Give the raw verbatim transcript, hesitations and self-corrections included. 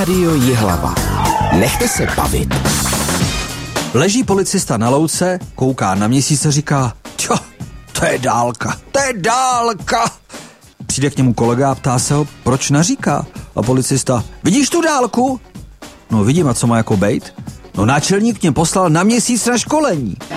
Rádio Jihlava. Nechte se bavit. Leží policista na louce, kouká na měsíc a říká, čo, to je dálka, to je dálka. Přijde k němu kolega a ptá se ho, proč naříká. A policista, vidíš tu dálku? No vidím, a co má jako bejt? No náčelník mě poslal na měsíc na školení.